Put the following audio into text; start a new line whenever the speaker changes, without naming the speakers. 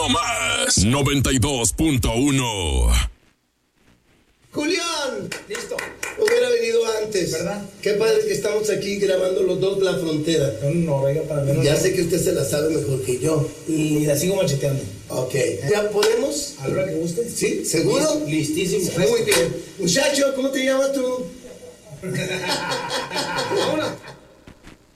No más 92.1.
Julián,
listo.
Hubiera venido antes,
¿verdad?
Qué padre que estamos aquí grabando los dos La Frontera.
No, venga, para menos.
Ya sé que usted se la sabe mejor que yo.
Y la sigo macheteando.
Ok, ¿ya podemos?
A la hora que guste.
¿Sí? ¿Seguro?
Listísimo.
Muy bien. Muchacho, ¿cómo te llamas tú?
Vámonos.